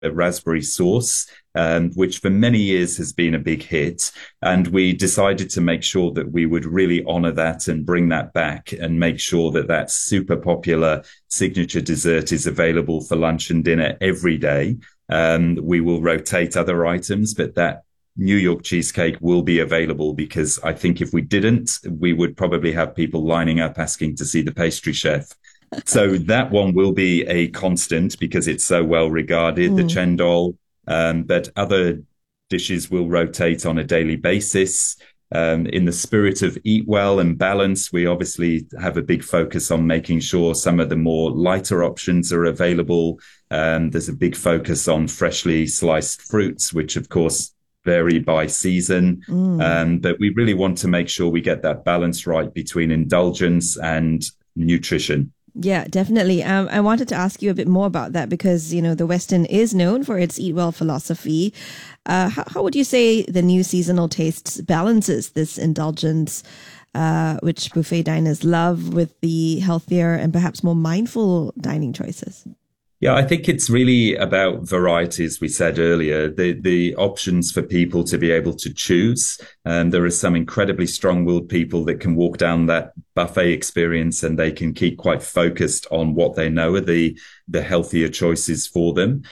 raspberry sauce, which for many years has been a big hit. And we decided to make sure that we would really honor that and bring that back and make sure that that super popular signature dessert is available for lunch and dinner every day. We will rotate other items, but that New York cheesecake will be available, because I think if we didn't, we would probably have people lining up asking to see the pastry chef. So that one will be a constant because it's so well regarded, the chendol, but other dishes will rotate on a daily basis. In the spirit of eat well and balance, we obviously have a big focus on making sure some of the more lighter options are available. There's a big focus on freshly sliced fruits, which of course vary by season. But we really want to make sure we get that balance right between indulgence and nutrition. Yeah, definitely. I wanted to ask you a bit more about that because, you know, the Westin is known for its eat well philosophy. How would you say the new seasonal tastes balances this indulgence, which buffet diners love, with the healthier and perhaps more mindful dining choices? Yeah, I think it's really about variety, as we said earlier, the options for people to be able to choose. There are some incredibly strong-willed people that can walk down that buffet experience and they can keep quite focused on what they know are the healthier choices for them.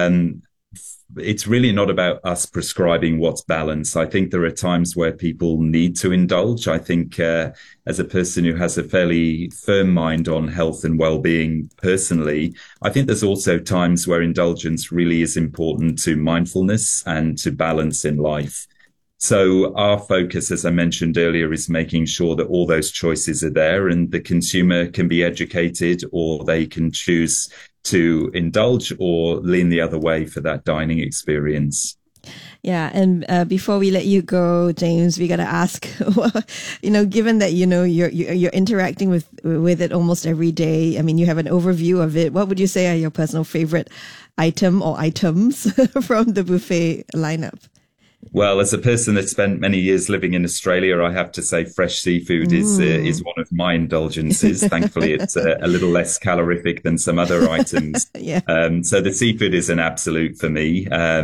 It's really not about us prescribing what's balanced. I think there are times where people need to indulge. I think as a person who has a fairly firm mind on health and well-being personally, I think there's also times where indulgence really is important to mindfulness and to balance in life. So our focus, as I mentioned earlier, is making sure that all those choices are there and the consumer can be educated, or they can choose to indulge or lean the other way for that dining experience. Yeah, and before we let you go, James, we got to ask, you know, given that, you know, you're interacting with it almost every day. I mean, you have an overview of it. What would you say are your personal favorite item or items from the buffet lineup? Well, as a person that spent many years living in Australia, I have to say fresh seafood is one of my indulgences. Thankfully, it's a little less calorific than some other items. Yeah. So the seafood is an absolute for me.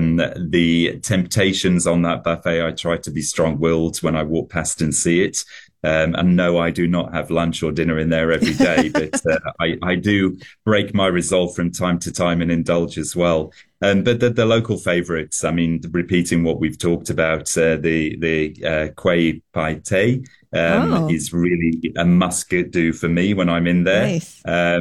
The temptations on that buffet, I try to be strong-willed when I walk past and see it. And no, I do not have lunch or dinner in there every day, but I do break my resolve from time to time and indulge as well. But the local favourites, I mean, repeating what we've talked about, the Kueh Pai Teh is really a must-do for me when I'm in there. Nice.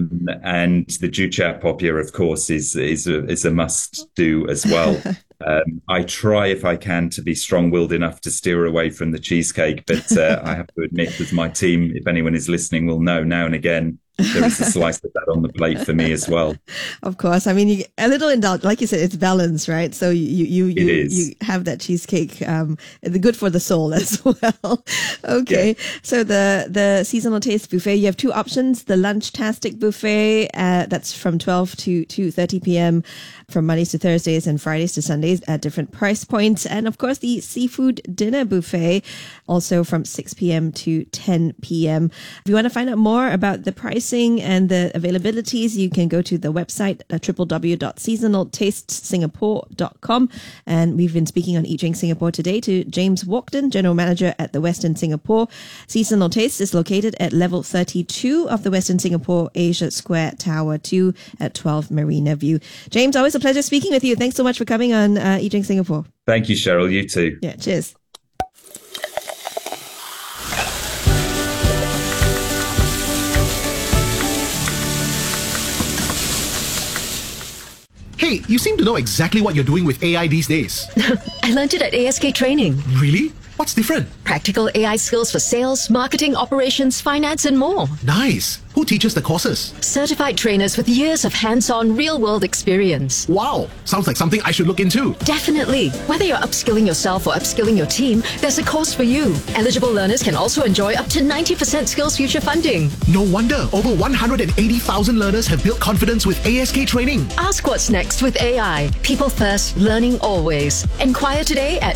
And the Juchat Popia, of course, is a must-do as well. I try, if I can, to be strong-willed enough to steer away from the cheesecake, but I have to admit, with my team, if anyone is listening, will know now and again there is a slice of that on the plate for me as well. Of course. I mean, a little indulgence, like you said, it's balance, right? So you have that cheesecake, good for the soul as well. Okay. Yeah. So the seasonal taste buffet, you have two options: the Lunchtastic buffet, that's from 12 to 2:30 p.m. from Mondays to Thursdays and Fridays to Sundays at different price points, and of course the seafood dinner buffet, also from 6 p.m. to 10 p.m. If you want to find out more about the pricing and the availabilities, you can go to the website www.seasonaltastesingapore.com. And we've been speaking on Eat Drink Singapore today to James Walkden, General Manager at the Westin Singapore. Seasonal Taste is located at level 32 of the Westin Singapore Asia Square Tower 2 at 12 Marina View. James, always a pleasure speaking with you. Thanks so much for coming on Eat Drink Singapore. Thank you, Cheryl. You too. Yeah, cheers. Hey, you seem to know exactly what you're doing with AI these days. I learned it at ASK Training. Really? What's different? Practical AI skills for sales, marketing, operations, finance, and more. Nice. Who teaches the courses? Certified trainers with years of hands-on, real-world experience. Wow. Sounds like something I should look into. Definitely. Whether you're upskilling yourself or upskilling your team, there's a course for you. Eligible learners can also enjoy up to 90% Skills Future funding. No wonder over 180,000 learners have built confidence with ASK Training. Ask what's next with AI. People first, learning always. Enquire today at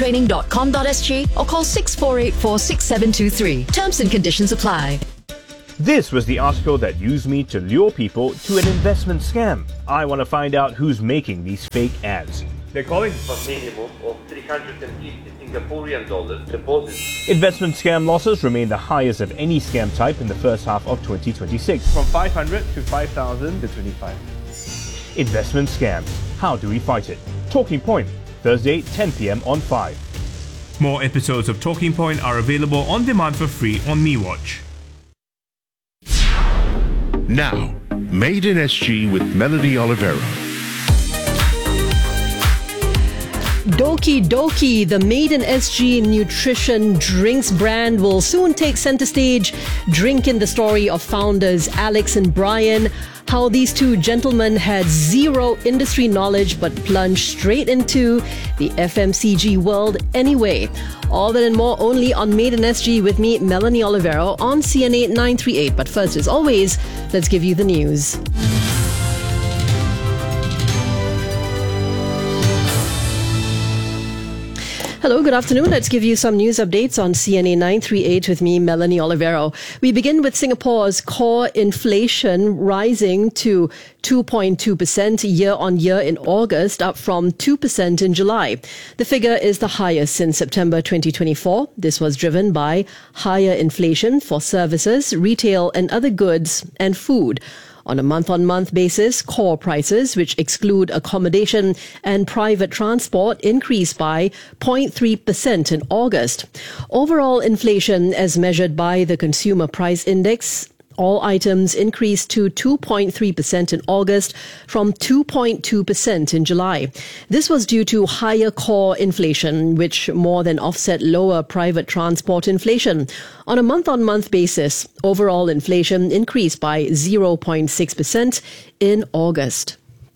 asktraining.com.sg or call 6484-6723. Terms and conditions apply. This was the article that used me to lure people to an investment scam. I want to find out who's making these fake ads. They're calling for a minimum of 350 Singaporean dollars deposit. Investment scam losses remain the highest of any scam type in the first half of 2026. From 500 to 5,000 to 25. Investment scams. How do we fight it? Talking Point, Thursday, 10 p.m. on 5. More episodes of Talking Point are available on demand for free on MeWatch. Now, Made in SG with Melanie Olivero. Doki Doki, the Made in SG nutrition drinks brand, will soon take center stage. Drink in the story of founders Alex and Brian, how these two gentlemen had zero industry knowledge but plunged straight into the FMCG world anyway. All that and more only on Made in SG with me, Melanie Olivero, on CNA 938. But first, as always, let's give you the news. Hello, good afternoon. Let's give you some news updates on CNA 938 with me, Melanie Olivero. We begin with Singapore's core inflation rising to 2.2% year on year in August, up from 2% in July. The figure is the highest since September 2024. This was driven by higher inflation for services, retail and other goods and food. On a month-on-month basis, core prices, which exclude accommodation and private transport, increased by 0.3% in August. Overall inflation, as measured by the Consumer Price Index, all items increased to 2.3% in August from 2.2% in July. This was due to higher core inflation, which more than offset lower private transport inflation. On a month-on-month basis, overall inflation increased by 0.6% in August.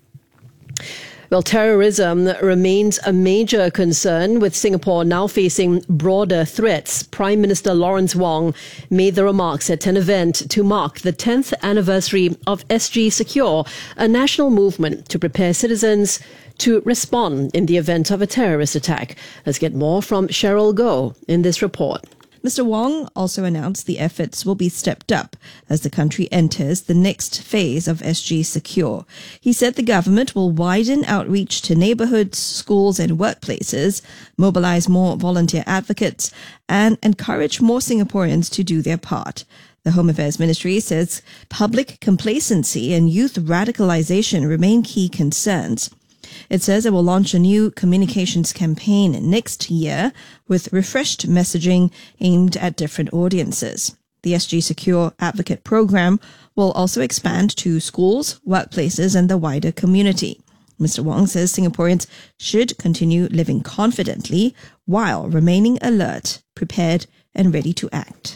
Well, terrorism remains a major concern, with Singapore now facing broader threats. Prime Minister Lawrence Wong made the remarks at an event to mark the 10th anniversary of SG Secure, a national movement to prepare citizens to respond in the event of a terrorist attack. Let's get more from Cheryl Goh in this report. Mr. Wong also announced the efforts will be stepped up as the country enters the next phase of SG Secure. He said the government will widen outreach to neighbourhoods, schools and workplaces, mobilise more volunteer advocates and encourage more Singaporeans to do their part. The Home Affairs Ministry says public complacency and youth radicalisation remain key concerns. It says it will launch a new communications campaign next year with refreshed messaging aimed at different audiences. The SG Secure Advocate Program will also expand to schools, workplaces and the wider community. Mr. Wong says Singaporeans should continue living confidently while remaining alert, prepared and ready to act.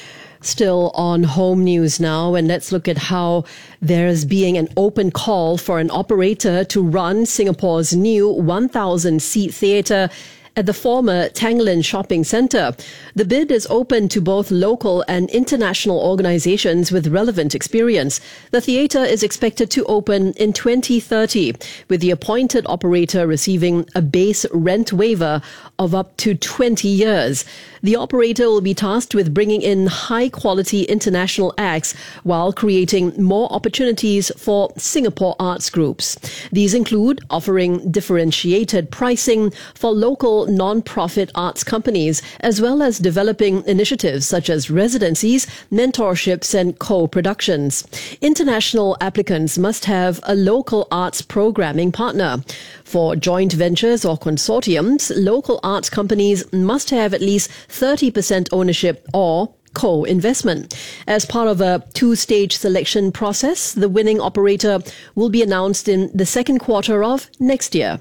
Still on home news now, and let's look at how there is being an open call for an operator to run Singapore's new 1,000-seat theatre at the former Tanglin Shopping Centre. The bid is open to both local and international organisations with relevant experience. The theatre is expected to open in 2030, with the appointed operator receiving a base rent waiver of up to 20 years. The operator will be tasked with bringing in high-quality international acts while creating more opportunities for Singapore arts groups. These include offering differentiated pricing for local non-profit arts companies, as well as developing initiatives such as residencies, mentorships and co-productions. International applicants must have a local arts programming partner. For joint ventures or consortiums, local arts companies must have at least 30% ownership or co-investment. As part of a two-stage selection process, the winning operator will be announced in the second quarter of next year.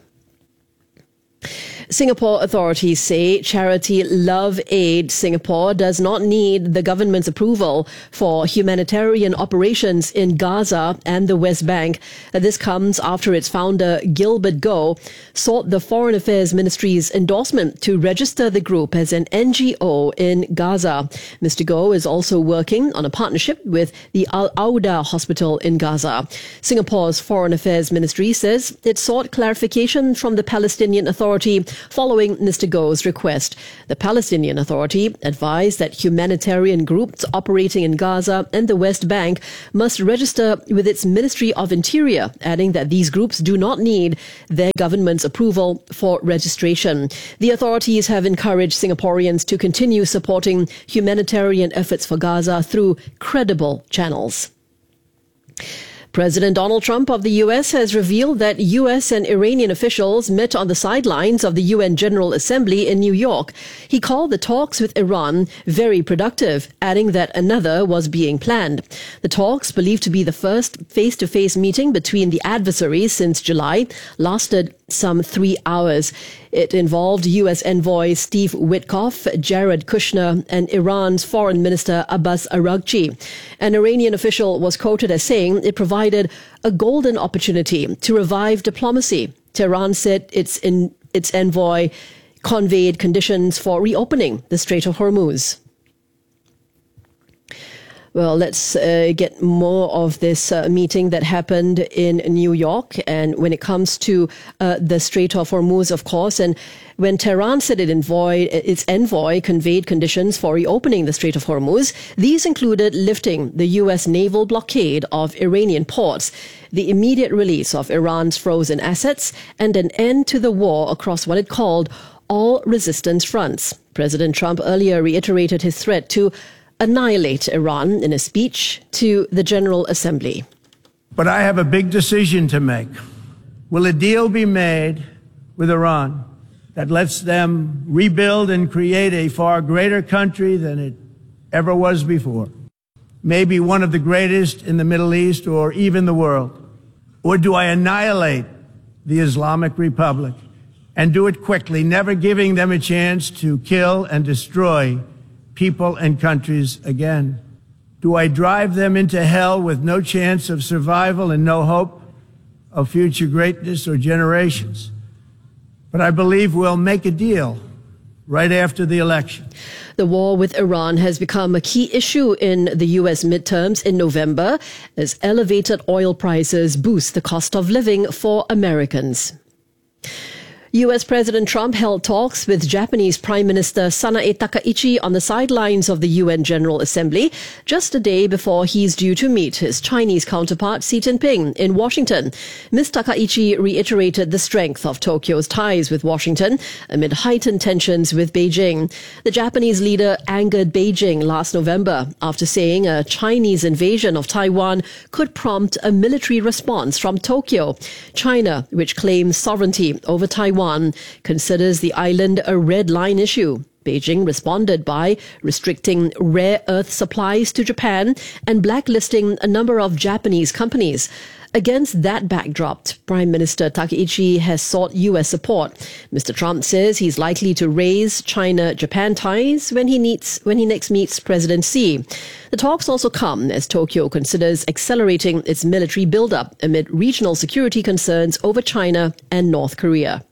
Singapore authorities say charity Love Aid Singapore does not need the government's approval for humanitarian operations in Gaza and the West Bank. This comes after its founder, Gilbert Goh, sought the Foreign Affairs Ministry's endorsement to register the group as an NGO in Gaza. Mr. Goh is also working on a partnership with the Al-Auda Hospital in Gaza. Singapore's Foreign Affairs Ministry says it sought clarification from the Palestinian Authority following Mr. Goh's request. The Palestinian Authority advised that humanitarian groups operating in Gaza and the West Bank must register with its Ministry of Interior, adding that these groups do not need their government's approval for registration. The authorities have encouraged Singaporeans to continue supporting humanitarian efforts for Gaza through credible channels. President Donald Trump of the U.S. has revealed that U.S. and Iranian officials met on the sidelines of the UN General Assembly in New York. He called the talks with Iran very productive, adding that another was being planned. The talks, believed to be the first face-to-face meeting between the adversaries since July, lasted some 3 hours. It involved U.S. envoy Steve Witkoff, Jared Kushner, and Iran's Foreign Minister Abbas Araghchi. An Iranian official was quoted as saying it provided a golden opportunity to revive diplomacy. Tehran said its envoy conveyed conditions for reopening the Strait of Hormuz. Well, let's get more of this meeting that happened in New York. And when it comes to the Strait of Hormuz, of course, and when Tehran said its envoy conveyed conditions for reopening the Strait of Hormuz, these included lifting the U.S. naval blockade of Iranian ports, the immediate release of Iran's frozen assets, and an end to the war across what it called all resistance fronts. President Trump earlier reiterated his threat to annihilate Iran in a speech to the General Assembly. But I have a big decision to make. Will a deal be made with Iran that lets them rebuild and create a far greater country than it ever was before? Maybe one of the greatest in the Middle East or even the world. Or do I annihilate the Islamic Republic and do it quickly, never giving them a chance to kill and destroy people and countries again? Do I drive them into hell with no chance of survival and no hope of future greatness or generations? But I believe we'll make a deal right after the election. The war with Iran has become a key issue in the U.S. midterms in November as elevated oil prices boost the cost of living for Americans. U.S. President Trump held talks with Japanese Prime Minister Sanae Takaichi on the sidelines of the UN General Assembly just a day before he's due to meet his Chinese counterpart Xi Jinping in Washington. Ms. Takaichi reiterated the strength of Tokyo's ties with Washington amid heightened tensions with Beijing. The Japanese leader angered Beijing last November after saying a Chinese invasion of Taiwan could prompt a military response from Tokyo. China, which claims sovereignty over Taiwan, considers the island a red line issue. Beijing responded by restricting rare earth supplies to Japan and blacklisting a number of Japanese companies. Against that backdrop, Prime Minister Takaichi has sought U.S. support. Mr. Trump says he's likely to raise China-Japan ties when he next meets President Xi. The talks also come as Tokyo considers accelerating its military buildup amid regional security concerns over China and North Korea.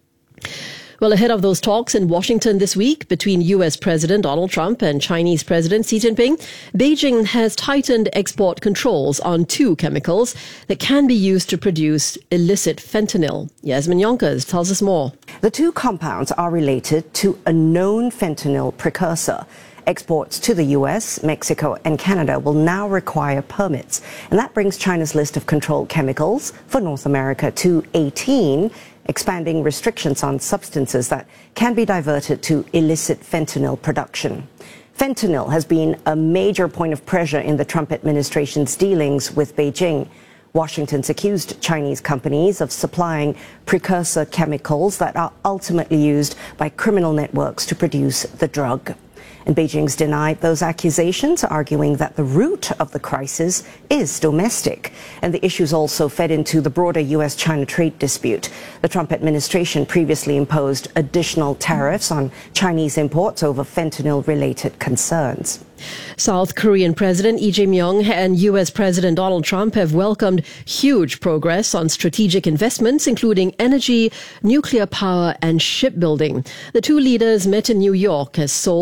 Well, ahead of those talks in Washington this week between U.S. President Donald Trump and Chinese President Xi Jinping, Beijing has tightened export controls on 2 chemicals that can be used to produce illicit fentanyl. Yasmin Yonkers tells us more. The 2 compounds are related to a known fentanyl precursor. Exports to the U.S., Mexico and Canada will now require permits, and that brings China's list of controlled chemicals for North America to 18, expanding restrictions on substances that can be diverted to illicit fentanyl production. Fentanyl has been a major point of pressure in the Trump administration's dealings with Beijing. Washington's accused Chinese companies of supplying precursor chemicals that are ultimately used by criminal networks to produce the drug. And Beijing's denied those accusations, arguing that the root of the crisis is domestic. And the issues also fed into the broader U.S.-China trade dispute. The Trump administration previously imposed additional tariffs on Chinese imports over fentanyl-related concerns. South Korean President Lee Jae-myung and U.S. President Donald Trump have welcomed huge progress on strategic investments, including energy, nuclear power, and shipbuilding. The 2 leaders met in New York as Seoul and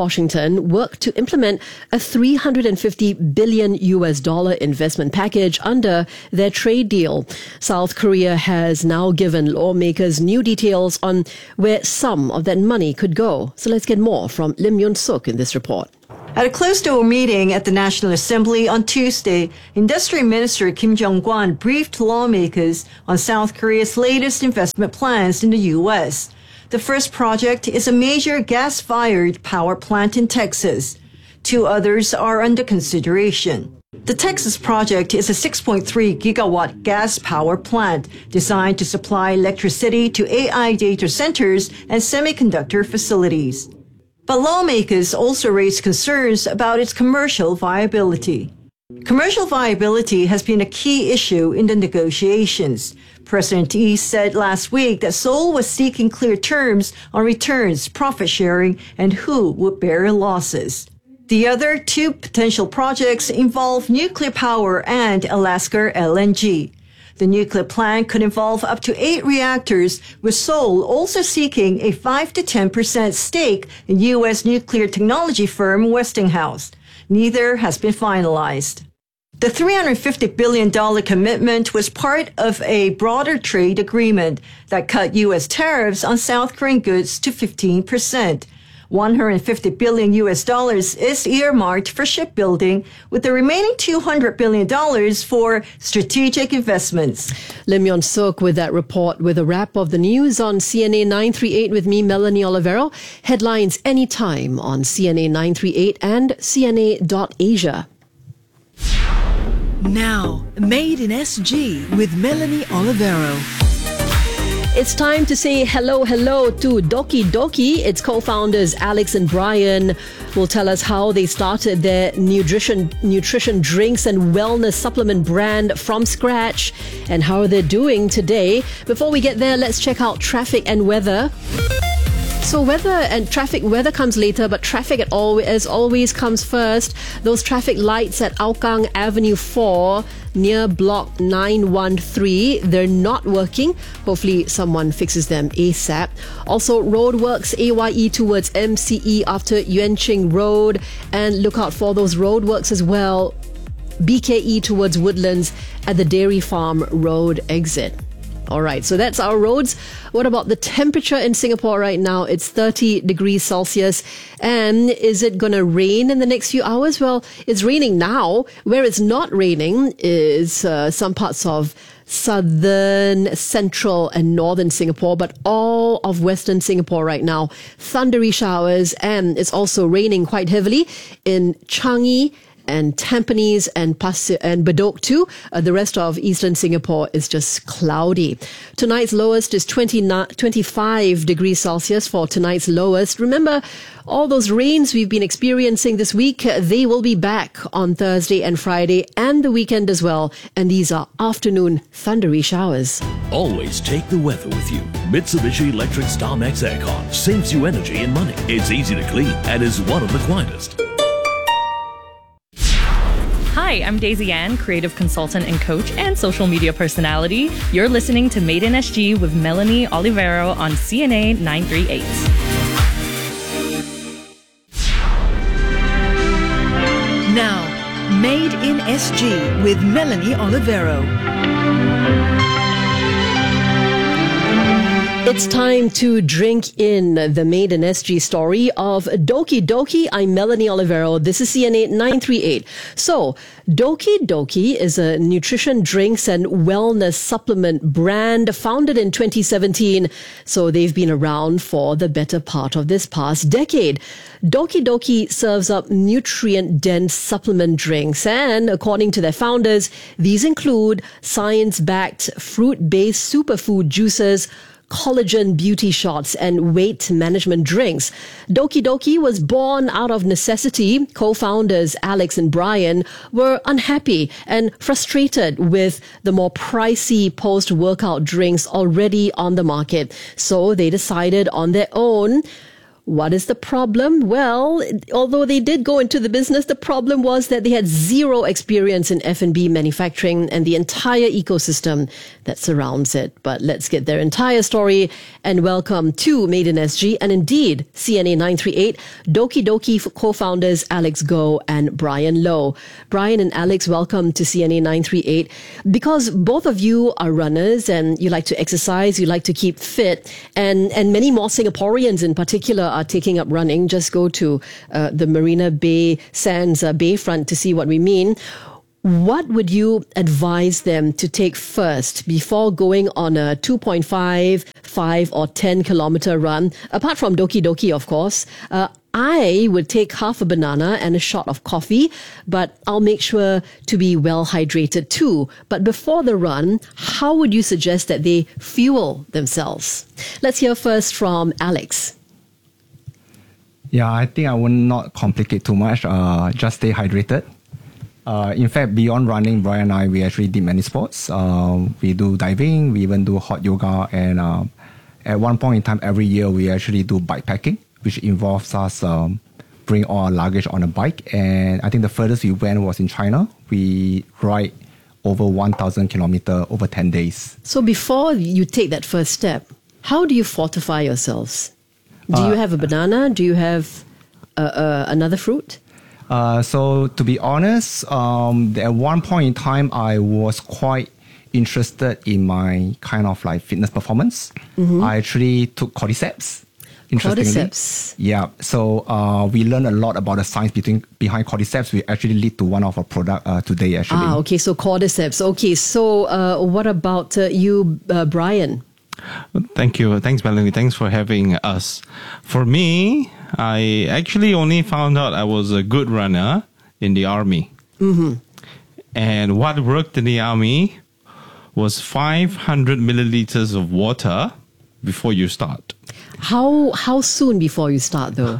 Washington work to implement a $350 billion investment package under their trade deal. South Korea has now given lawmakers new details on where some of that money could go. So let's get more from Lim Yun-suk in this report. At a closed-door meeting at the National Assembly on Tuesday, Industry Minister Kim Jong-kwon briefed lawmakers on South Korea's latest investment plans in the U.S. The first project is a major gas-fired power plant in Texas. 2 others are under consideration. The Texas project is a 6.3 gigawatt gas power plant designed to supply electricity to AI data centers and semiconductor facilities. But lawmakers also raised concerns about its commercial viability. Commercial viability has been a key issue in the negotiations. President Lee said last week that Seoul was seeking clear terms on returns, profit sharing, and who would bear losses. The other 2 potential projects involve nuclear power and Alaska LNG. The nuclear plant could involve up to 8 reactors, with Seoul also seeking a 5 to 10% stake in U.S. nuclear technology firm Westinghouse. Neither has been finalized. The $350 billion commitment was part of a broader trade agreement that cut U.S. tariffs on South Korean goods to 15%. $150 billion is earmarked for shipbuilding, with the remaining $200 billion for strategic investments. Lim Yun-suk with that report, with a wrap of the news on CNA 938 with me, Melanie Olivero. Headlines anytime on CNA 938 and CNA.Asia. Now, Made in SG with Melanie Olivero. It's time to say hello to Doki Doki. Its co-founders Alex and Brian will tell us how they started their nutrition drinks and wellness supplement brand from scratch and how they're doing today. Before we get there, let's check out traffic and weather. So weather comes later, but traffic as always comes first. Those traffic lights at Hougang Avenue 4 near block 913, they're not working. Hopefully someone fixes them ASAP. Also roadworks AYE towards MCE after Yuan Ching Road, and look out for those roadworks as well. BKE towards Woodlands at the Dairy Farm Road exit. All right, so that's our roads. What about the temperature in Singapore right now? It's 30 degrees Celsius. And is it going to rain in the next few hours? Well, it's raining now. Where it's not raining is some parts of southern, central and northern Singapore, but all of western Singapore right now. Thundery showers, and it's also raining quite heavily in Changi and Tampines and Bedok too. The rest of eastern Singapore is just cloudy. Tonight's lowest is 25 degrees Celsius for tonight's lowest. Remember, all those rains we've been experiencing this week, they will be back on Thursday and Friday and the weekend as well. And these are afternoon thundery showers. Always take the weather with you. Mitsubishi Electric StarMax Aircon saves you energy and money. It's easy to clean and is one of the quietest. Hi, I'm Daisy Ann, creative consultant and coach and social media personality. You're listening to Made in SG with Melanie Olivero on CNA 938. Now, Made in SG with Melanie Olivero. It's time to drink in the Made in SG story of Doki Doki. I'm Melanie Olivero. This is CNA 938. So, Doki Doki is a nutrition drinks and wellness supplement brand founded in 2017. So they've been around for the better part of this past decade. Doki Doki serves up nutrient-dense supplement drinks, and according to their founders, these include science-backed fruit-based superfood juices, collagen beauty shots, and weight management drinks. Doki Doki was born out of necessity. Co-founders Alex and Brian were unhappy and frustrated with the more pricey post-workout drinks already on the market. So they decided on their own, What is the problem? Well, although they did go into the business, the problem was that they had zero experience in F&B manufacturing and the entire ecosystem that surrounds it. But let's get their entire story and welcome to Made in SG and indeed CNA 938, Doki Doki co-founders Alex Goh and Brian Low. Brian and Alex, welcome to CNA 938. Because both of you are runners and you like to exercise, you like to keep fit, and many more Singaporeans in particular are taking up running. Just go to the Marina Bay Sands Bayfront to see what we mean. What would you advise them to take first before going on a 2.5, 5 or 10 kilometer run? Apart from Doki Doki, of course. I would take half a banana and a shot of coffee, but I'll make sure to be well hydrated too. But before the run, how would you suggest that they fuel themselves? Let's hear first from Alex. Yeah, I think I would not complicate too much. Just stay hydrated. In fact, beyond running, Brian and I, we actually did many sports. We do diving, we even do hot yoga, and at one point in time every year, we actually do bike packing, which involves us bring all our luggage on a bike. And I think the furthest we went was in China. We ride over 1,000 kilometers over 10 days. So before you take that first step, how do you fortify yourselves? Do you have a banana? Do you have another fruit? So to be honest, at one point in time, I was quite interested in my kind of like fitness performance. Mm-hmm. I actually took cordyceps. Cordyceps. Yeah. So we learned a lot about the science behind cordyceps. We actually lead to one of our product today, actually. Okay. So cordyceps. Okay. So what about you, Brian? Thank you. Thanks, Melanie. Thanks for having us. For me, I actually only found out I was a good runner in the army. Mm-hmm. And what worked in the army was 500 milliliters of water before you start. How soon before you start, though?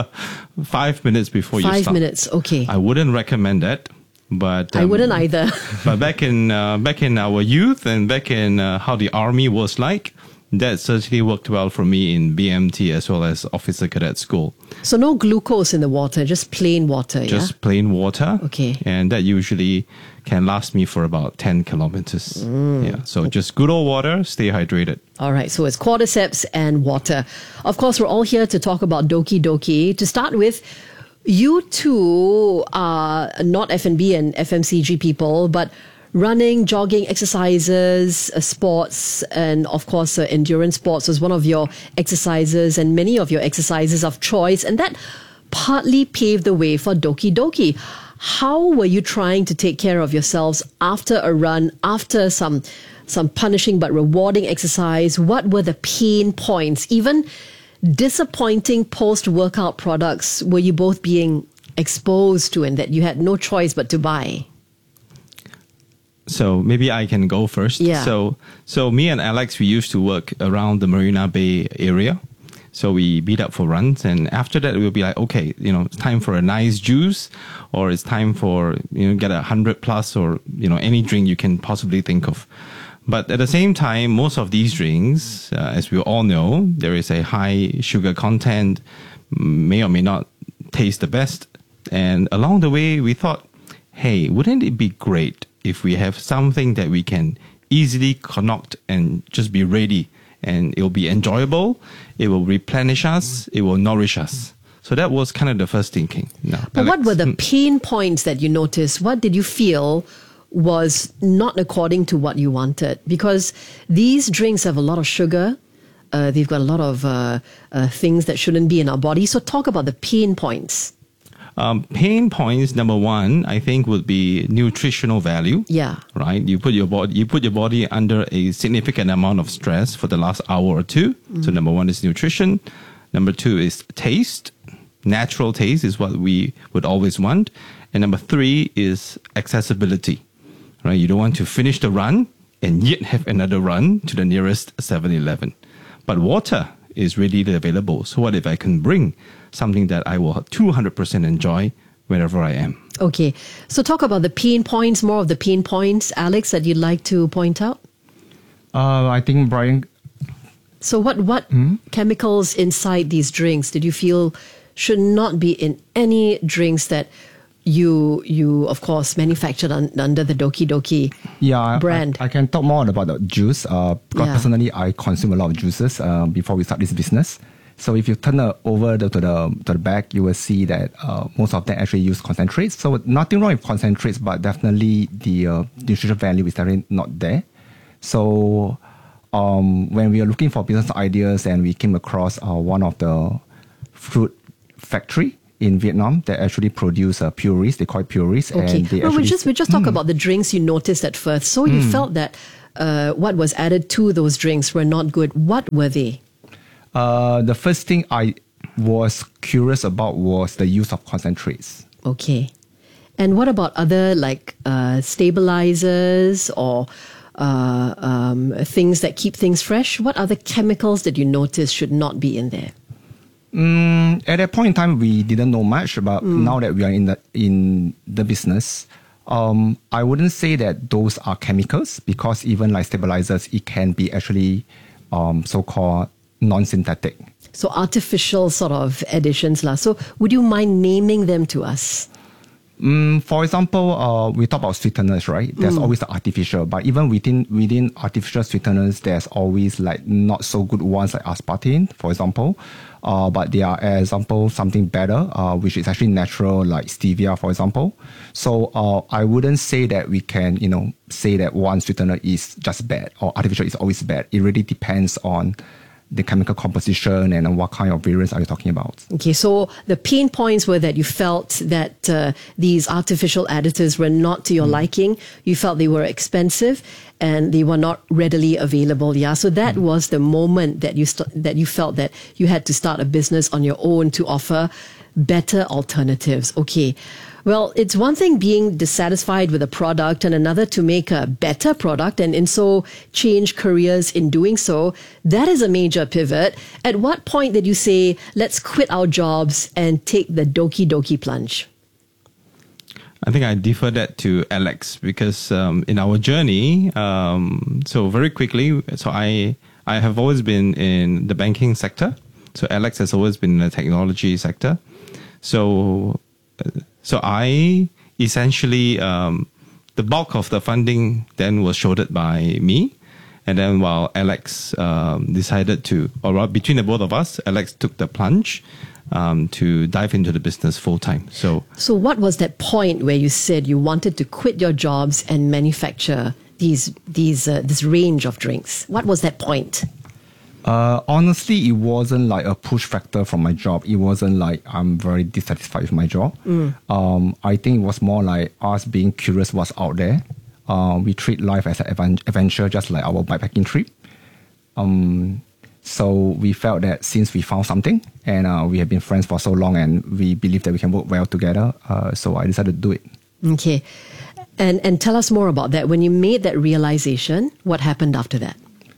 5 minutes before you start. 5 minutes, okay. I wouldn't recommend that. But I wouldn't either. But back in our youth and back in how the army was like, that certainly worked well for me in BMT as well as Officer Cadet School. So no glucose in the water, just plain water, Just plain water. Okay. And that usually can last me for about 10 kilometers. Yeah. So just good old water, stay hydrated. All right. So it's cordyceps and water. Of course, we're all here to talk about Doki Doki. To start with, you two are not F&B and FMCG people, but running, jogging, exercises, sports, and of course, endurance sports was one of your exercises and many of your exercises of choice. And that partly paved the way for Doki Doki. How were you trying to take care of yourselves after a run, after some punishing but rewarding exercise? What were the pain points? Even disappointing post-workout products were you both being exposed to and that you had no choice but to buy? So maybe I can go first. Yeah. So me and Alex, we used to work around the Marina Bay area. So we meet up for runs, and after that we'll be like, okay, it's time for a nice juice, or it's time for get 100 plus, or any drink you can possibly think of. But at the same time, most of these drinks, as we all know, there is a high sugar content, may or may not taste the best. And along the way, we thought, hey, wouldn't it be great if we have something that we can easily concoct and just be ready, and it will be enjoyable, it will replenish us, it will nourish us. So that was kind of the first thinking. Now, but Alex, what were the pain points that you noticed? What did you feel was not according to what you wanted? Because these drinks have a lot of sugar. They've got a lot of things that shouldn't be in our body. So talk about the pain points. Pain points, number one, I think would be nutritional value. Yeah. Right? You put your body under a significant amount of stress for the last hour or two. Mm. So number one is nutrition. Number two is taste. Natural taste is what we would always want. And number three is accessibility. Right? You don't want to finish the run and yet have another run to the nearest 7-Eleven. But water is readily available. So what if I can bring something that I will 200% enjoy wherever I am? Okay. So talk about the pain points, more of the pain points, Alex, that you'd like to point out. I think Brian So what chemicals inside these drinks did you feel should not be in any drinks that you of course manufactured under the Doki Doki brand? I can talk more about the juice. Because personally, I consume a lot of juices before we start this business. So if you turn over to the back, you will see that most of them actually use concentrates. So nothing wrong with concentrates, but definitely the nutritional value is definitely not there. So when we are looking for business ideas and we came across one of the fruit factory in Vietnam that actually produce purees. They call it purees. Okay. And they we just talk about the drinks you noticed at first. So you felt that what was added to those drinks were not good. What were they? The first thing I was curious about was the use of concentrates. Okay. And what about other stabilizers or things that keep things fresh? What other chemicals did you notice should not be in there? At that point in time, we didn't know much, but now that we are in the business, I wouldn't say that those are chemicals, because even like stabilizers, it can be actually so-called non-synthetic. So artificial sort of additions. So would you mind naming them to us? For example, we talk about sweeteners, right? There's always the artificial, but even within artificial sweeteners, there's always like not so good ones like aspartame, for example. But there are, as example, something better, which is actually natural, like stevia, for example. So I wouldn't say that we can, say that one sweetener is just bad or artificial is always bad. It really depends on the chemical composition and what kind of variants are you talking about. Okay, so the pain points were that you felt that these artificial additives were not to your liking. You felt they were expensive and they were not readily available. Yeah, so that was the moment that you felt that you had to start a business on your own to offer better alternatives. Okay. Well, it's one thing being dissatisfied with a product and another to make a better product and in so change careers in doing so. That is a major pivot. At what point did you say, let's quit our jobs and take the Doki Doki plunge? I think I defer that to Alex because in our journey, so very quickly, so I have always been in the banking sector. So Alex has always been in the technology sector. So I essentially, the bulk of the funding then was shouldered by me. And then while Alex decided to, or between the both of us, Alex took the plunge to dive into the business full time. So what was that point where you said you wanted to quit your jobs and manufacture this range of drinks? What was that point? Honestly, it wasn't like a push factor from my job. It wasn't like I'm very dissatisfied with my job. I think it was more like us being curious what's out there. We treat life as an adventure, just like our bikepacking trip. So we felt that since we found something and we have been friends for so long and we believe that we can work well together, so I decided to do it. Okay. And tell us more about that. When you made that realization, what happened after that?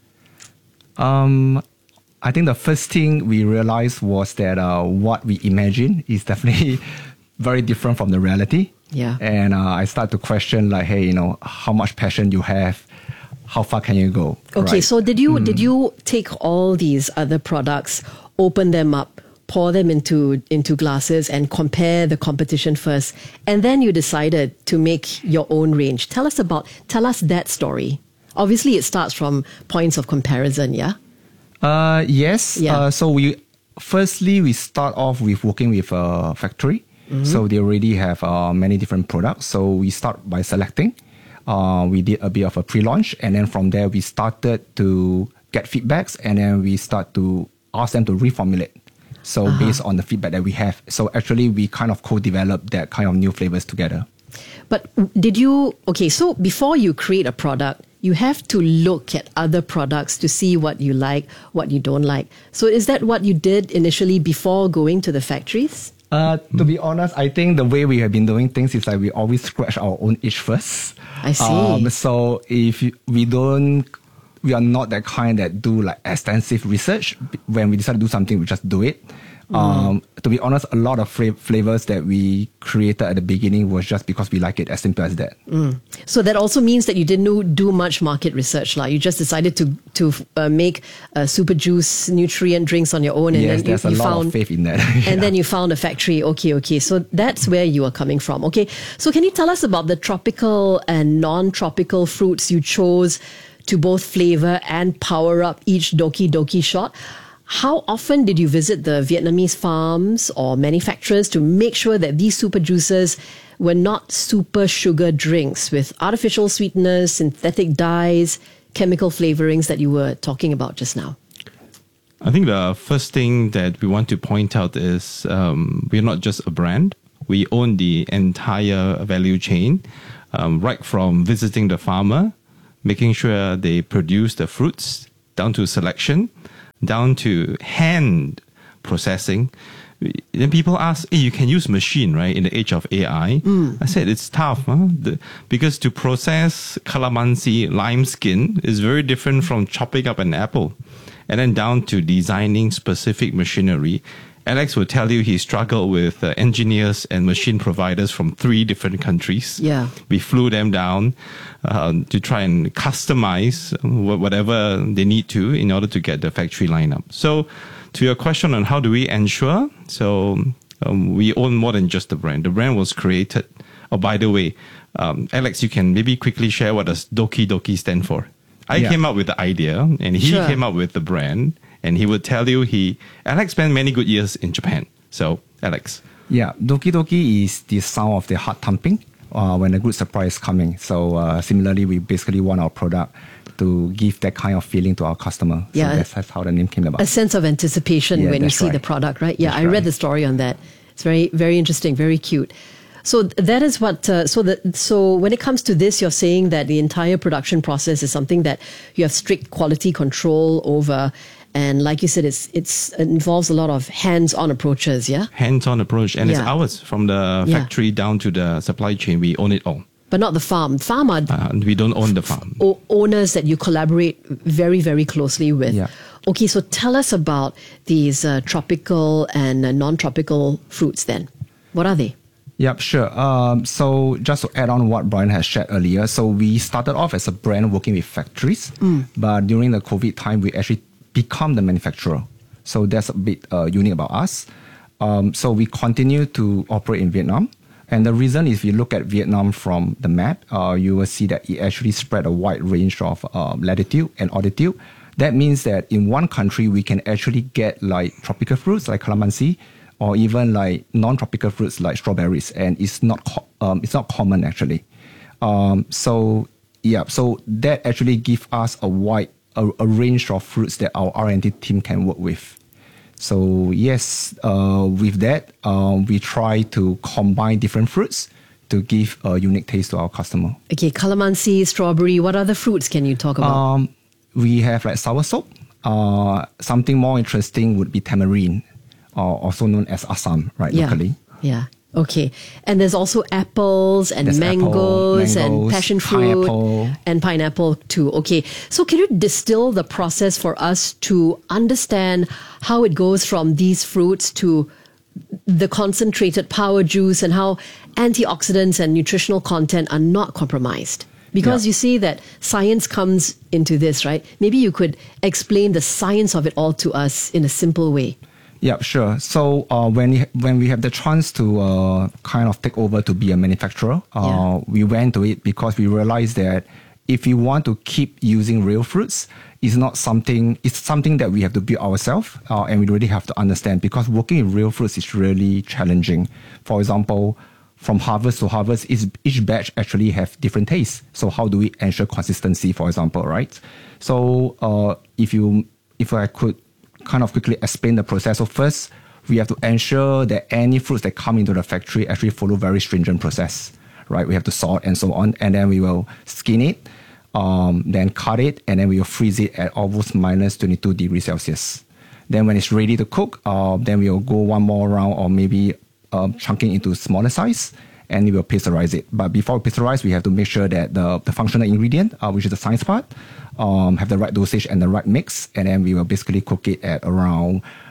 I think the first thing we realized was that what we imagined is definitely very different from the reality. Yeah. And I start to question like, hey, how much passion you have, how far can you go? Okay, right? So did you take all these other products, open them up, pour them into glasses and compare the competition first, and then you decided to make your own range? Tell us that story. Obviously, it starts from points of comparison, yeah? Yes. Yeah. So we start off with working with a factory. So they already have many different products. So we start by selecting. We did a bit of a pre-launch. And then from there, we started to get feedbacks. And then we start to ask them to reformulate. So based on the feedback that we have. So actually, we kind of co-developed that kind of new flavors together. But so before you create a product, you have to look at other products to see what you like, what you don't like. So is that what you did initially before going to the factories? To be honest, I think the way we have been doing things is like we always scratch our own itch first. I see. So if we are not that kind that do like extensive research. When we decide to do something, we just do it. To be honest, a lot of flavors that we created at the beginning was just because we like it, as simple as that. So that also means that you didn't do much market research. You just decided to make super juice nutrient drinks on your own. And yes, then there's a lot of faith in that. And then you found a factory. Okay. So that's where you are coming from. Okay. So can you tell us about the tropical and non-tropical fruits you chose to both flavor and power up each Doki Doki shot? How often did you visit the Vietnamese farms or manufacturers to make sure that these super juices were not super sugar drinks with artificial sweeteners, synthetic dyes, chemical flavorings that you were talking about just now? I think the first thing that we want to point out is we're not just a brand. We own the entire value chain, right from visiting the farmer, making sure they produce the fruits, down to selection, down to hand processing. Then people ask, hey, you can use machine, right, in the age of AI. I said, it's tough, because to process calamansi lime skin is very different from chopping up an apple. And then down to designing specific machinery. Alex will tell you he struggled with engineers and machine providers from 3 different countries. Yeah. We flew them down to try and customize whatever they need to in order to get the factory lineup. So to your question on how do we ensure, we own more than just the brand. The brand was created. Oh, by the way, Alex, you can maybe quickly share what does Doki Doki stand for. I came up with the idea and he came up with the brand. And he would tell you Alex spent many good years in Japan. So, Alex. Yeah, Doki Doki is the sound of the heart thumping when a good surprise is coming. So, similarly, we basically want our product to give that kind of feeling to our customer. Yeah. So that's how the name came about. A sense of anticipation when you see the product, right? Yeah, I read the story on that. It's very, very interesting, very cute. So that is what. So when it comes to this, you're saying that the entire production process is something that you have strict quality control over. And like you said, it involves a lot of hands-on approaches, yeah? Hands-on approach. And it's ours. From the factory down to the supply chain, we own it all. But not the farm. Farm are... we don't own the farm. Owners that you collaborate very, very closely with. Yeah. Okay, so tell us about these tropical and non-tropical fruits then. What are they? Yep, sure. So just to add on what Brian has shared earlier, so we started off as a brand working with factories. But during the COVID time, we actually become the manufacturer. So that's a bit unique about us. So we continue to operate in Vietnam. And the reason is if you look at Vietnam from the map, you will see that it actually spread a wide range of latitude and altitude. That means that in one country, we can actually get like tropical fruits like calamansi, or even like non-tropical fruits like strawberries. And it's not common actually. So that actually gives us a range of fruits that our R&D team can work with. So yes, with that, we try to combine different fruits to give a unique taste to our customer. Okay, calamansi, strawberry, what other fruits can you talk about? We have like soursop. Something more interesting would be tamarind, also known as Assam, right, locally. Yeah. Okay. And there's also apples and mangoes and passion fruit and pineapple too. Okay. So can you distill the process for us to understand how it goes from these fruits to the concentrated power juice and how antioxidants and nutritional content are not compromised? Because you see that science comes into this, right? Maybe you could explain the science of it all to us in a simple way. Yeah, sure. So when we have the chance to kind of take over to be a manufacturer, we went to it because we realized that if we want to keep using real fruits, it's something that we have to build ourselves, and we really have to understand, because working with real fruits is really challenging. For example, from harvest to harvest, each batch actually have different tastes. So how do we ensure consistency, for example, right? So if I could kind of quickly explain the process. So first, we have to ensure that any fruits that come into the factory actually follow very stringent process, right? We have to sort and so on, and then we will skin it, then cut it, and then we will freeze it at almost minus 22 degrees Celsius. Then when it's ready to cook, then we will go one more round, or maybe chunking into smaller size, and we will pasteurize it. But before we pasteurize, we have to make sure that the functional ingredient, which is the science part, have the right dosage and the right mix, and then we will basically cook it at around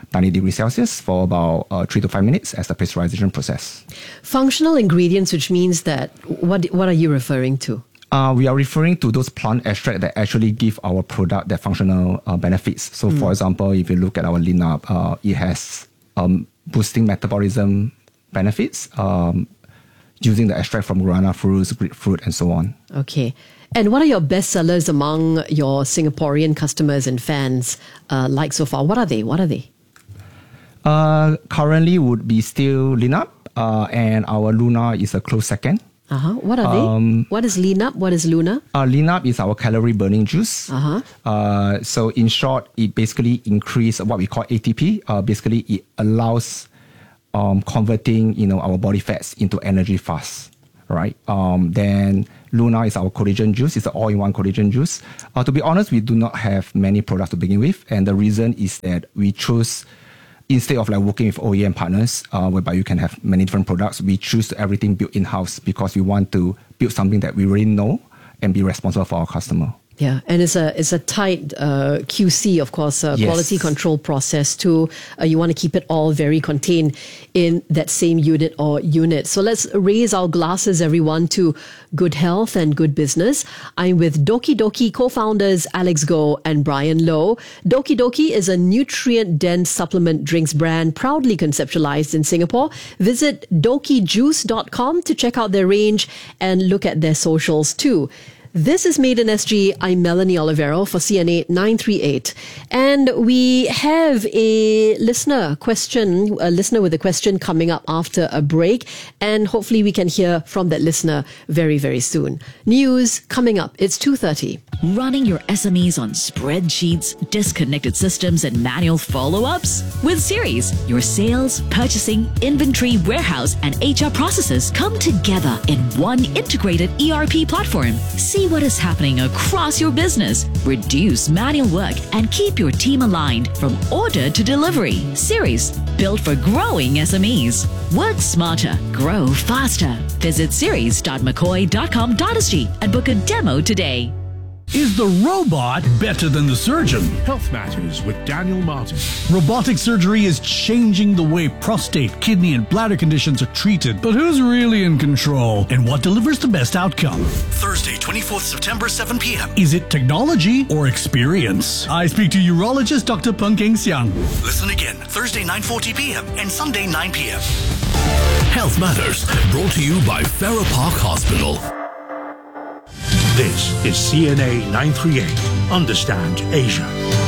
90 degrees Celsius for about 3 to 5 minutes as a pasteurization process. Functional ingredients, which means that, what are you referring to? We are referring to those plant extracts that actually give our product their functional benefits. So, for example, if you look at our Linap, it has boosting metabolism benefits using the extract from guarana fruits, grapefruit, and so on. Okay. And what are your best sellers among your Singaporean customers and fans like so far? What are they? Currently would be still Linap, and our Luna is a close second. What are they? What is Linap? What is Luna? Linap is our calorie burning juice. So in short, it basically increases what we call ATP. Basically, it allows converting our body fats into energy fast. Right. Then Luna is our collagen juice. It's an all-in-one collagen juice. To be honest, we do not have many products to begin with, and the reason is that we choose, instead of working with OEM partners, whereby you can have many different products, we choose everything built in-house because we want to build something that we really know and be responsible for our customer. Yeah, and it's a tight QC, of course, quality control process too. You want to keep it all very contained in that same unit or units. So let's raise our glasses, everyone, to good health and good business. I'm with Doki Doki co-founders Alex Goh and Brian Low. Doki Doki is a nutrient-dense supplement drinks brand proudly conceptualized in Singapore. Visit dokijuice.com to check out their range and look at their socials too. This is Made in SG. I'm Melanie Olivero for CNA 938. And we have a listener with a question coming up after a break. And hopefully we can hear from that listener very, very soon. News coming up. It's 2:30. Running your SMEs on spreadsheets, disconnected systems, and manual follow-ups? With Series, your sales, purchasing, inventory, warehouse, and HR processes come together in one integrated ERP platform. See what is happening across your business, reduce manual work, and keep your team aligned from order to delivery. Series, built for growing SMEs. Work smarter, grow faster. Visit series.mccoy.com.sg and book a demo today. Is the robot better than the surgeon? Health Matters with Daniel Martin. Robotic surgery is changing the way prostate, kidney, and bladder conditions are treated. But who's really in control? And what delivers the best outcome? Thursday, 24th September, 7 p.m. Is it technology or experience? I speak to urologist Dr. Peng Keng Xiang. Listen again, Thursday, 9:40 p.m. and Sunday, 9 p.m. Health Matters, brought to you by Farrer Park Hospital. This is CNA 938. Understand Asia.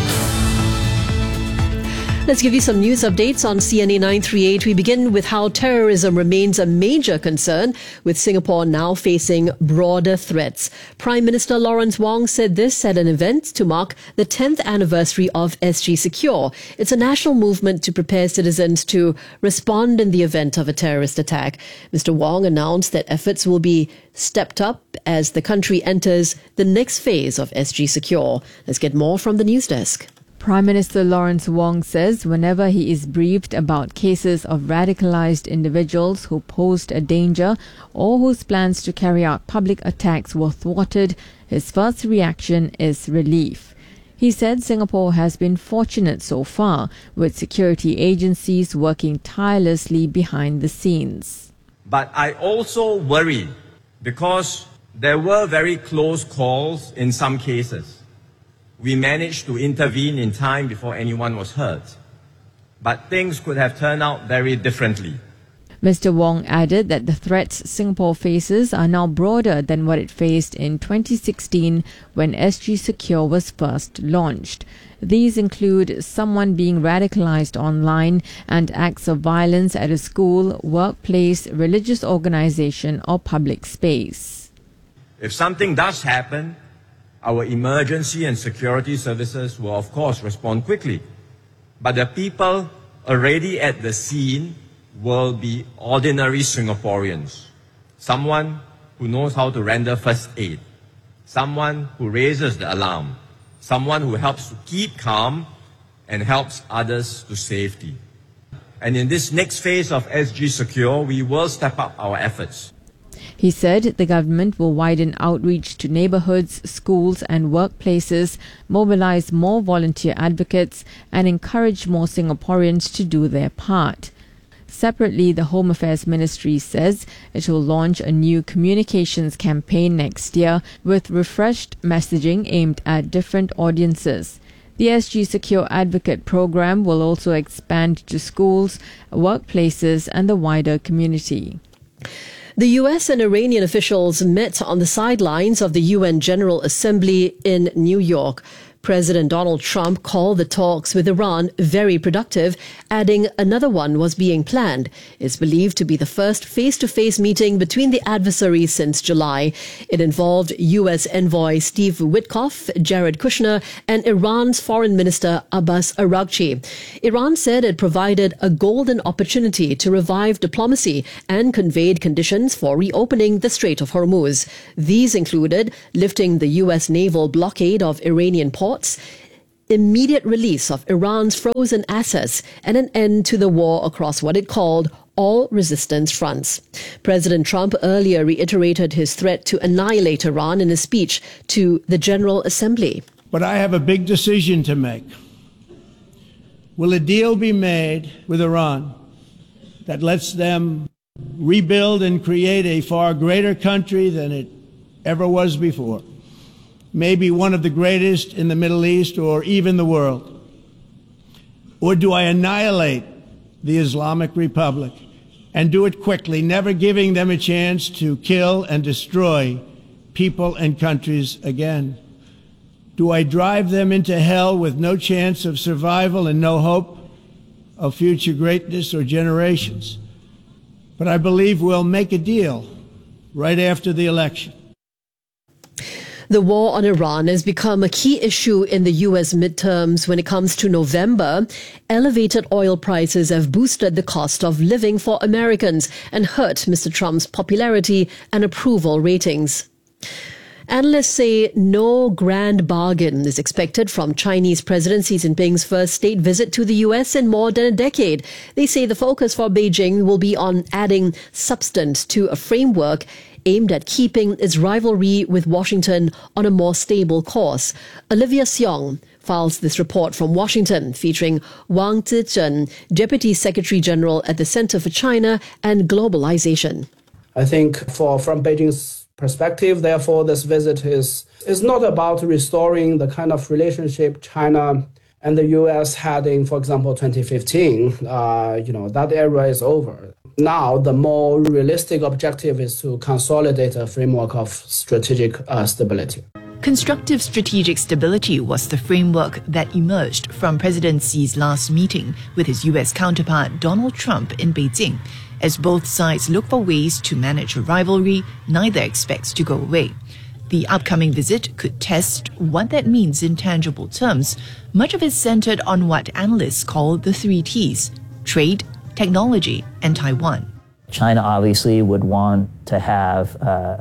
Let's give you some news updates on CNA 938. We begin with how terrorism remains a major concern, with Singapore now facing broader threats. Prime Minister Lawrence Wong said this at an event to mark the 10th anniversary of SG Secure. It's a national movement to prepare citizens to respond in the event of a terrorist attack. Mr. Wong announced that efforts will be stepped up as the country enters the next phase of SG Secure. Let's get more from the news desk. Prime Minister Lawrence Wong says whenever he is briefed about cases of radicalized individuals who posed a danger or whose plans to carry out public attacks were thwarted, his first reaction is relief. He said Singapore has been fortunate so far, with security agencies working tirelessly behind the scenes. But I also worry because there were very close calls in some cases. We managed to intervene in time before anyone was hurt. But things could have turned out very differently. Mr. Wong added that the threats Singapore faces are now broader than what it faced in 2016 when SG Secure was first launched. These include someone being radicalized online and acts of violence at a school, workplace, religious organization, or public space. If something does happen, our emergency and security services will of course respond quickly. But the people already at the scene will be ordinary Singaporeans. Someone who knows how to render first aid. Someone who raises the alarm. Someone who helps to keep calm and helps others to safety. And in this next phase of SG Secure, we will step up our efforts. He said the government will widen outreach to neighborhoods, schools and workplaces, mobilize more volunteer advocates and encourage more Singaporeans to do their part. Separately, the Home Affairs Ministry says it will launch a new communications campaign next year with refreshed messaging aimed at different audiences. The SG Secure Advocate program will also expand to schools, workplaces and the wider community. The US and Iranian officials met on the sidelines of the UN General Assembly in New York. President Donald Trump called the talks with Iran very productive, adding another one was being planned. It's believed to be the first face-to-face meeting between the adversaries since July. It involved U.S. envoy Steve Witkoff, Jared Kushner, and Iran's Foreign Minister Abbas Araghchi. Iran said it provided a golden opportunity to revive diplomacy and conveyed conditions for reopening the Strait of Hormuz. These included lifting the U.S. naval blockade of Iranian ports, immediate release of Iran's frozen assets, and an end to the war across what it called all resistance fronts. President Trump earlier reiterated his threat to annihilate Iran in a speech to the General Assembly. But I have a big decision to make. Will a deal be made with Iran that lets them rebuild and create a far greater country than it ever was before? Maybe one of the greatest in the Middle East or even the world? Or do I annihilate the Islamic Republic and do it quickly, never giving them a chance to kill and destroy people and countries again? Do I drive them into hell with no chance of survival and no hope of future greatness or generations? But I believe we'll make a deal right after the election. The war on Iran has become a key issue in the U.S. midterms when it comes to November. Elevated oil prices have boosted the cost of living for Americans and hurt Mr. Trump's popularity and approval ratings. Analysts say no grand bargain is expected from Chinese President Xi Jinping's first state visit to the U.S. in more than a decade. They say the focus for Beijing will be on adding substance to a framework aimed at keeping its rivalry with Washington on a more stable course. Olivia Seong files this report from Washington, featuring Wang Zizhen, Deputy Secretary General at the Center for China and Globalization. I think from Beijing's perspective, therefore, this visit is not about restoring the kind of relationship China and the U.S. had in, for example, 2015. That era is over. Now, the more realistic objective is to consolidate a framework of strategic stability. Constructive strategic stability was the framework that emerged from President Xi's last meeting with his U.S. counterpart Donald Trump in Beijing. As both sides look for ways to manage a rivalry, neither expects to go away. The upcoming visit could test what that means in tangible terms. Much of it centered on what analysts call the 3 Ts: trade, technology, and Taiwan. China obviously would want to have,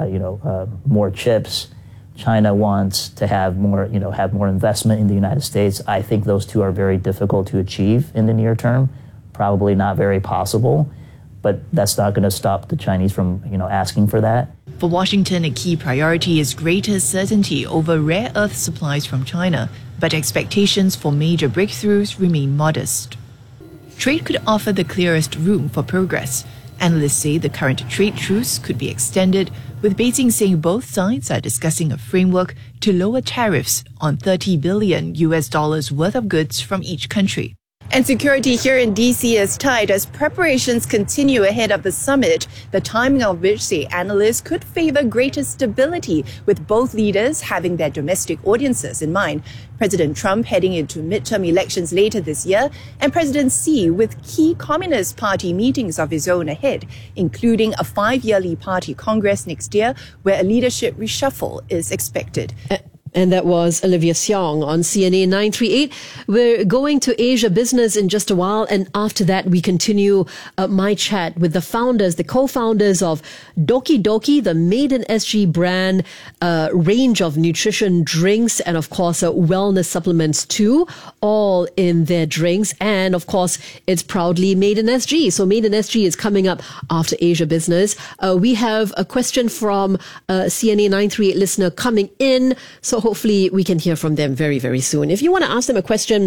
more chips. China wants to have more investment in the United States. I think those two are very difficult to achieve in the near term. Probably not very possible, but that's not going to stop the Chinese from, asking for that. For Washington, a key priority is greater certainty over rare earth supplies from China, but expectations for major breakthroughs remain modest. Trade could offer the clearest room for progress. Analysts say the current trade truce could be extended, with Beijing saying both sides are discussing a framework to lower tariffs on $30 billion worth of goods from each country. And security here in D.C. is tight as preparations continue ahead of the summit, the timing of which, say analysts, could favor greater stability, with both leaders having their domestic audiences in mind. President Trump heading into midterm elections later this year, and President Xi with key Communist Party meetings of his own ahead, including a 5-yearly party congress next year where a leadership reshuffle is expected. And that was Olivia Seong on CNA 938. We're going to Asia Business in just a while. And after that, we continue my chat with the founders, the co-founders of Doki Doki, the Made in SG brand, range of nutrition drinks and, of course, wellness supplements too, all in their drinks. And, of course, it's proudly Made in SG. So Made in SG is coming up after Asia Business. We have a question from CNA 938 listener coming in. So hopefully we can hear from them very, very soon. If you want to ask them a question,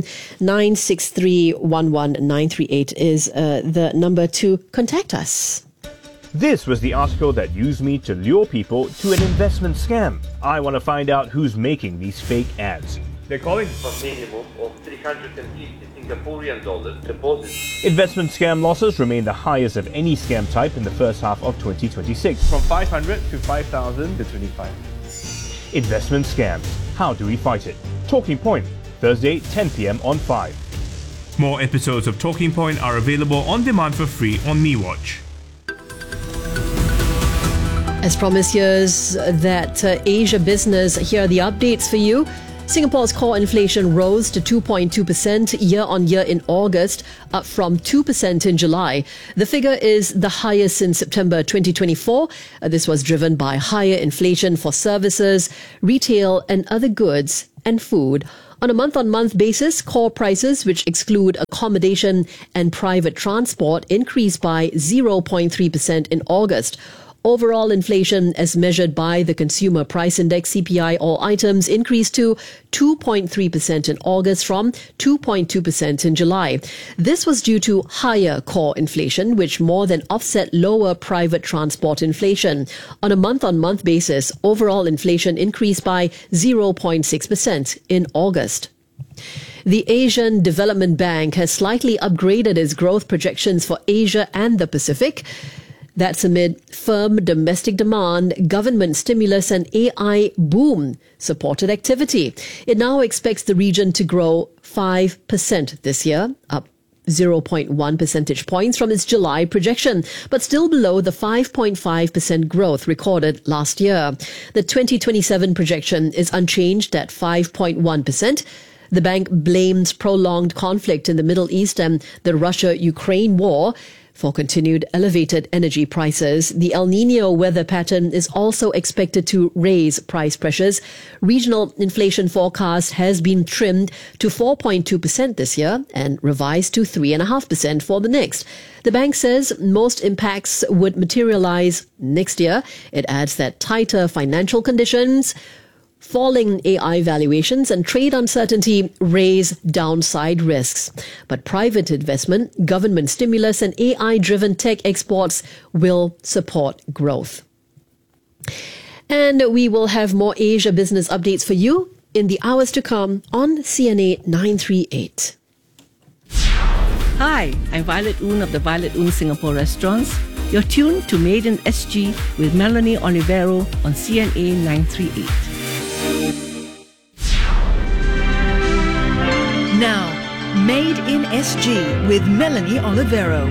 963-11938 is the number to contact us. This was the article that used me to lure people to an investment scam. I want to find out who's making these fake ads. They're calling for a minimum of 350 Singaporean dollars deposit. Investment scam losses remain the highest of any scam type in the first half of 2026, from 500 to 5,000 to 25. Investment scams. How do we fight it? Talking Point, Thursday, 10 p.m. on 5. More episodes of Talking Point are available on demand for free on MeWatch. As promised, here's that Asia Business. Here are the updates for you. Singapore's core inflation rose to 2.2% year-on-year in August, up from 2% in July. The figure is the highest since September 2024. This was driven by higher inflation for services, retail and other goods and food. On a month-on-month basis, core prices, which exclude accommodation and private transport, increased by 0.3% in August. Overall inflation, as measured by the Consumer Price Index CPI, all items increased to 2.3% in August from 2.2% in July. This was due to higher core inflation, which more than offset lower private transport inflation. On a month-on-month basis, overall inflation increased by 0.6% in August. The Asian Development Bank has slightly upgraded its growth projections for Asia and the Pacific. That's amid firm domestic demand, government stimulus and AI boom supported activity. It now expects the region to grow 5% this year, up 0.1 percentage points from its July projection, but still below the 5.5% growth recorded last year. The 2027 projection is unchanged at 5.1%. The bank blames prolonged conflict in the Middle East and the Russia-Ukraine war for continued elevated energy prices. The El Niño weather pattern is also expected to raise price pressures. Regional inflation forecast has been trimmed to 4.2% this year and revised to 3.5% for the next. The bank says most impacts would materialize next year. It adds that tighter financial conditions, falling AI valuations and trade uncertainty raise downside risks. But private investment, government stimulus and AI-driven tech exports will support growth. And we will have more Asia Business updates for you in the hours to come on CNA 938. Hi, I'm Violet Oon of the Violet Oon Singapore Restaurants. You're tuned to Made in SG with Melanie Olivero on CNA 938. Now, Made in SG with Melanie Olivero.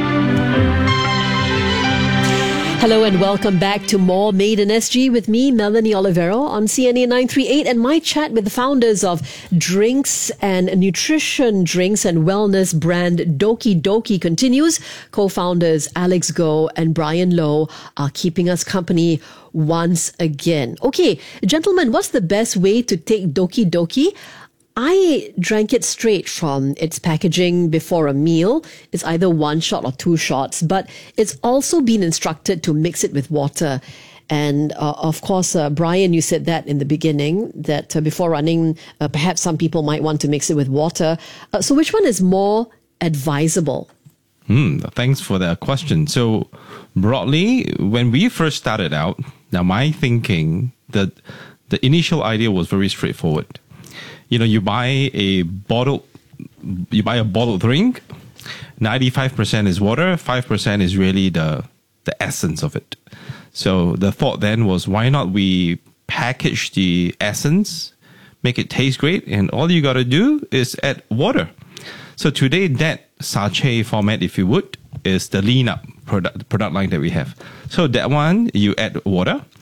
Hello and welcome back to more Made in SG with me, Melanie Olivero, on CNA 938, and my chat with the founders of drinks and nutrition drinks and wellness brand Doki Doki continues. Co-founders Alex Goh and Brian Low are keeping us company once again. Okay, gentlemen, what's the best way to take Doki Doki? I drank it straight from its packaging before a meal. It's either one shot or two shots, but it's also been instructed to mix it with water. And of course, Brian, you said that in the beginning, that before running, perhaps some people might want to mix it with water. So which one is more advisable? Thanks for that question. So broadly, when we first started out, now my thinking, that the initial idea was very straightforward. You know, you buy a bottled drink, 95% is water, 5% is really the essence of it. So the thought then was, why not we package the essence, make it taste great, and all you got to do is add water. So today, that sachet format, if you would, is the lean up product line that we have. So that one, you add water.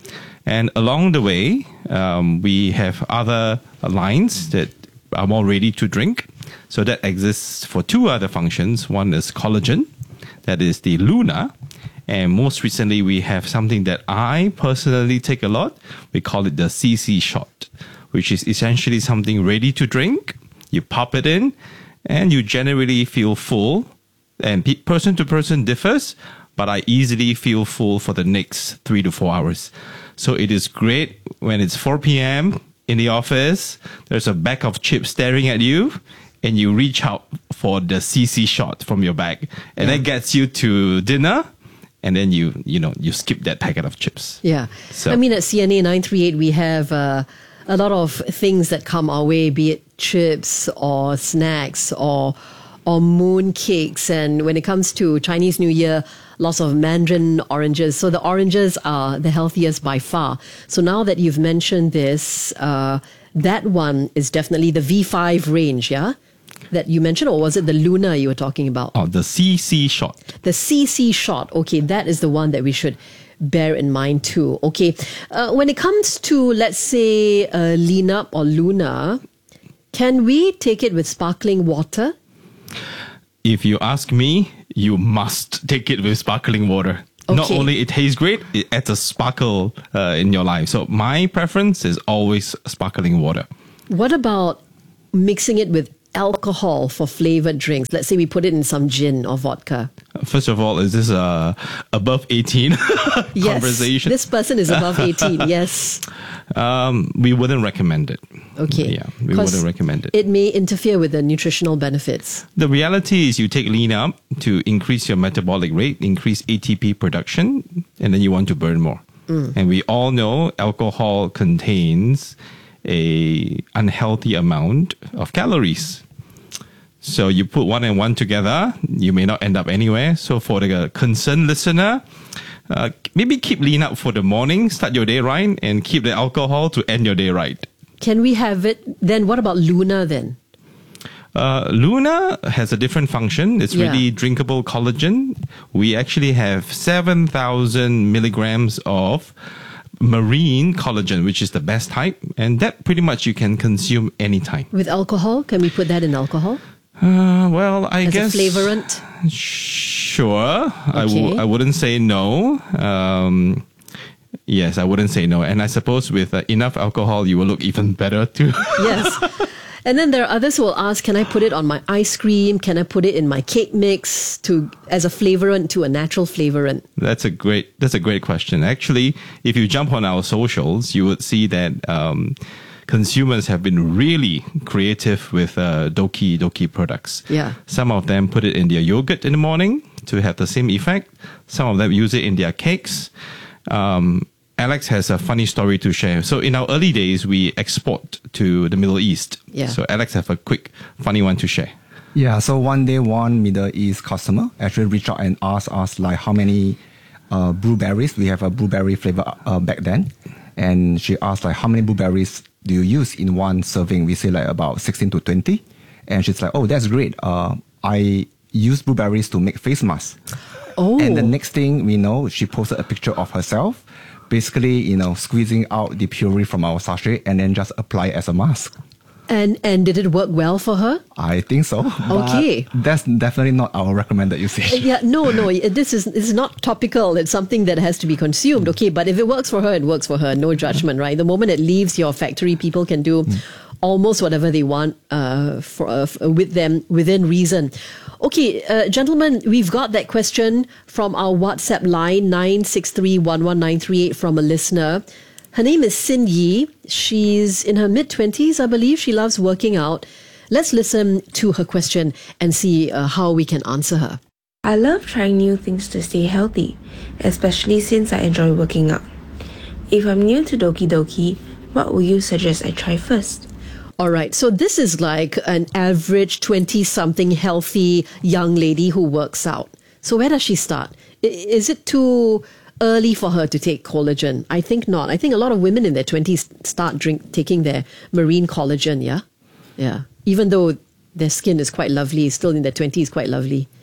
And along the way, we have other lines that are more ready to drink. So that exists for two other functions. One is collagen, that is the Luna. And most recently, we have something that I personally take a lot. We call it the CC shot, which is essentially something ready to drink. You pop it in and you generally feel full. And person to person differs, but I easily feel full for the next 3 to 4 hours. So it is great when it's 4 p.m. in the office, there's a bag of chips staring at you, and you reach out for the CC shot from your bag. And that gets you to dinner. And then you skip that packet of chips. Yeah. So, I mean, at CNA 938, we have a lot of things that come our way, be it chips or snacks or moon cakes. And when it comes to Chinese New Year, lots of mandarin oranges. So the oranges are the healthiest by far. So now that you've mentioned this, that one is definitely the V5 range, yeah? That you mentioned, or was it the Luna you were talking about? Oh, the CC shot. The CC shot. Okay, that is the one that we should bear in mind too. Okay, when it comes to, let's say, Lean-Up or Luna, can we take it with sparkling water? If you ask me, you must take it with sparkling water. Okay. Not only it tastes great, it adds a sparkle in your life. So my preference is always sparkling water. What about mixing it with alcohol for flavored drinks? Let's say we put it in some gin or vodka. First of all, is this above 18 yes, conversation? This person is above 18, yes. We wouldn't recommend it. Okay. Yeah, we wouldn't recommend it. It may interfere with the nutritional benefits. The reality is you take Lean-Up to increase your metabolic rate, increase ATP production, and then you want to burn more. And we all know alcohol contains a unhealthy amount of calories. So you put one and one together, you may not end up anywhere. So for the concerned listener, maybe keep Lean-Up for the morning, start your day right, and keep the alcohol to end your day right. Can we have it? Then what about Luna then? Luna has a different function. It's really drinkable collagen. We actually have 7,000 milligrams of marine collagen, which is the best type. And that pretty much you can consume anytime. With alcohol? Can we put that in alcohol? Well, I guess... As a flavorant? Sure. Okay. I wouldn't say no. Yes, I wouldn't say no. And I suppose with enough alcohol, you will look even better too. Yes. And then there are others who will ask, can I put it on my ice cream? Can I put it in my cake mix as a flavorant to a natural flavorant? That's a great question. Actually, if you jump on our socials, you would see that consumers have been really creative with Doki products. Yeah. Some of them put it in their yogurt in the morning to have the same effect. Some of them use it in their cakes. Alex has a funny story to share. So in our early days, we export to the Middle East. Yeah. So Alex have a quick, funny one to share. Yeah, so one day, one Middle East customer actually reached out and asked us like how many blueberries. We have a blueberry flavor back then. And she asked like, how many blueberries do you use in one serving? We say like about 16 to 20. And she's like, oh, that's great. I use blueberries to make face masks. Oh. And the next thing we know, she posted a picture of herself, basically, squeezing out the puree from our sachet and then just apply it as a mask. And did it work well for her? I think so. Okay. That's definitely not our recommended usage. Yeah, no. This is not topical. It's something that has to be consumed. Okay, but if it works for her, it works for her. No judgment, right? The moment it leaves your factory, people can do almost whatever they want with them within reason. Okay, gentlemen, we've got that question from our WhatsApp line 963-11938 from a listener. Her name is Sin Yi. She's in her mid-20s, I believe. She loves working out. Let's listen to her question and see how we can answer her. I love trying new things to stay healthy, especially since I enjoy working out. If I'm new to Doki Doki, what would you suggest I try first? All right, so this is like an average 20-something healthy young lady who works out. So where does she start? Is it too early for her to take collagen? I think not. I think a lot of women in their 20s start taking their marine collagen, yeah? Yeah. Even though their skin is quite lovely, still in their 20s quite lovely.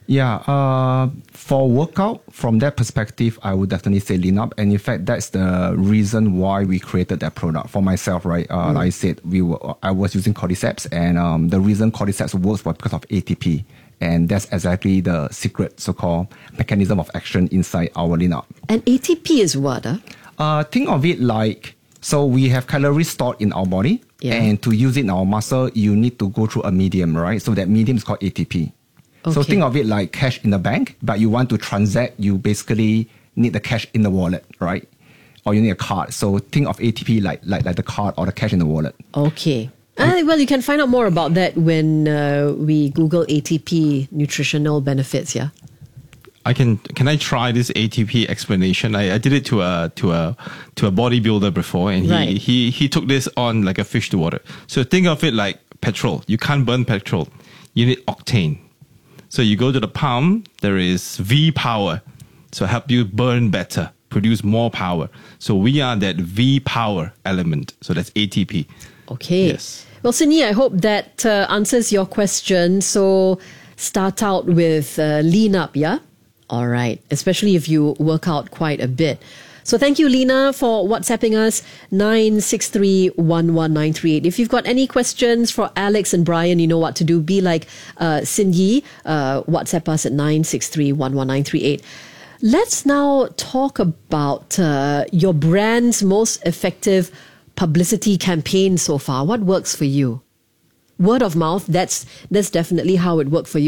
Yeah, for workout, from that perspective, I would definitely say Lean Up. And in fact, that's the reason why we created that product. For myself, right, like I said, I was using Cordyceps, and the reason Cordyceps works was because of ATP. And that's exactly the secret so-called mechanism of action inside our Lean Up. And ATP is what? Think of it like, so we have calories stored in our body, and to use it in our muscle, you need to go through a medium, right? So that medium is called ATP. Okay. So think of it like cash in the bank, but you want to transact, you basically need the cash in the wallet, right? Or you need a card. So think of ATP like the card or the cash in the wallet. Okay. Well, you can find out more about that when we Google ATP nutritional benefits, yeah? Can I try this ATP explanation? I did it to a bodybuilder before, and he took this on like a fish to water. So think of it like petrol. You can't burn petrol. You need octane. So you go to the pump, there is V power. So help you burn better, produce more power. So we are that V power element. So that's ATP. Okay. Yes. Well, Sydney, I hope that answers your question. So start out with Lean Up, yeah? All right. Especially if you work out quite a bit. So thank you, Lena, for WhatsApping us 963-11938. If you've got any questions for Alex and Brian, you know what to do. Be like Cindy. WhatsApp us at 963-11938. Let's now talk about your brand's most effective publicity campaign so far. What works for you? Word of mouth, that's definitely how it worked for you.